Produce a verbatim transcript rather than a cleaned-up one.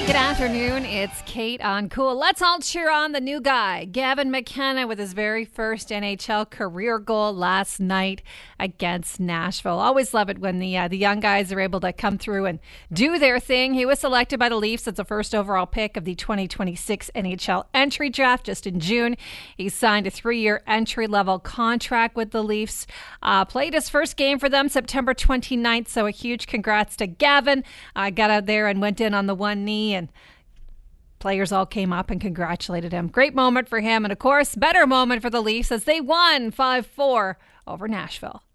Good afternoon. It's Kate on Cool. Let's all cheer on the new guy, Gavin McKenna, with his very first N H L career goal last night against Nashville. Always love it when the uh, the young guys are able to come through and do their thing. He was selected by the Leafs as the first overall pick of the twenty twenty-six N H L entry draft just in June. He signed a three-year entry-level contract with the Leafs. Uh, played his first game for them September twenty-ninth, so a huge congrats to Gavin. Uh, got out there and went in on the one knee, and players all came up and congratulated him. Great moment for him, and of course, better moment for the Leafs as they won five four over Nashville.